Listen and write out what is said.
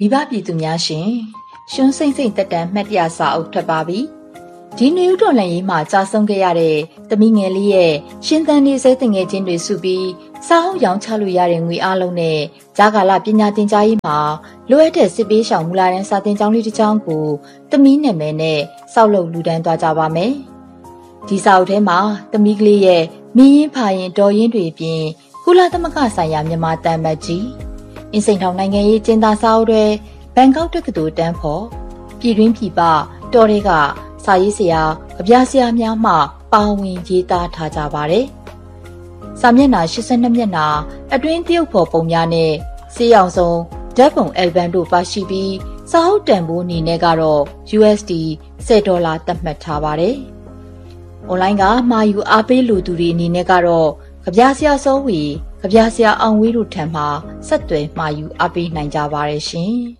မိဘပြည်သူများရှင်ရှွန်းစိမ့်စိမ့်တက်တန်းမှတ်တရစာအုပ်ထွက်ပါပြီဒီနွေဦးတော်လှန်ရေးမှာကြာဆုံးခဲ့ရတဲ့သမီးငယ်လေးရဲ့ရှင်သန်နေစေတငယ်ချင်းတွေစုပြီးစာအုပ်ရောင်းချလို့ရတဲ့ငွေအားလုံးနဲ့ဂျာကာလပညာသင်ကြားရေးမှာလိုအပ်တဲ့စစ်ပေးရှောင်မူလာတန်းစာသင်ကျောင်းလေးတစ်ကျောင်းကိုသမီးနာမည်နဲ့စောက်လုပ်လူဒန်းသွားကြပါမယ်ဒီစာအုပ်ထဲမှာသမီးကလေးရဲ့မင်းရင်ဖာရင်တော်ရင်တွေအပြင်ကုလသမဂ္ဂဆိုင်ရာမြန်မာတန်မတ်ကြီးအင်းစိန်ထောင်နိုင်ငံရေးကျင်းသားစာအုပ်တွေဘန်ကောက်တက္ကသိုလ်တန်းဖို့ပြည်တွင်းပြည်ပတော်တွေကစာရေးဆရာအပြားဆရာများမှပါဝင်ရေးသားထားကြပါတယ်စာမျက်နှာ82မျက်နှာအတွင်းတရုတ်ဖော်ပုံများနဲ့စေးအောင်ဆုံးဓာတ်ပုံအယ်ဘမ်တို့ပါရှိပြီးစာအုပ်တန်ဖိုးအနေနဲ့ကတော့ USD $10သတ်မှတ်ထားပါတယ်။ online ကမှာယူအားပေးလူသူတွေအနေနဲ့ကတော့ကြပြဆရာစောဝီကြပြဆရာအောင်ဝေးတို့ထံမှဆက်သွယ်မှာယူအားပေးနိုင်ကြပါတယ်ရှင်။